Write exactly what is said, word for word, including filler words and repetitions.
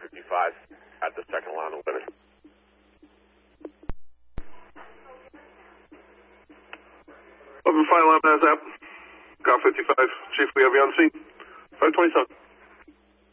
fifty-five at the second line of limit. Open fire line, that's up. Car fifty-five. Chief, we have you on scene. five twenty-seven.